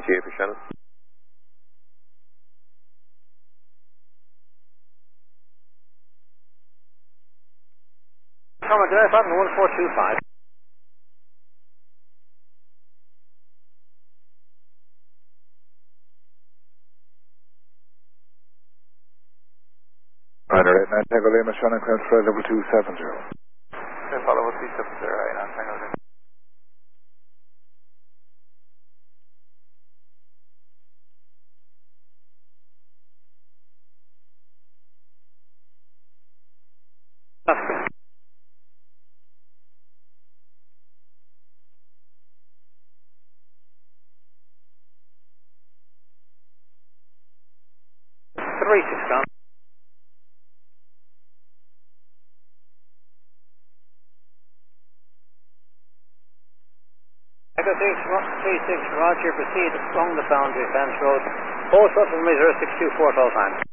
ETA for Shannon. Come on, Delay Button 1425. Rider 89 Tango Lima, Shannon, clearance flight level 270. Follow level 270, right on Tango Lima. Three six down. Echo 36, Roger, proceed along the boundary fence road. Post up from 624 all time.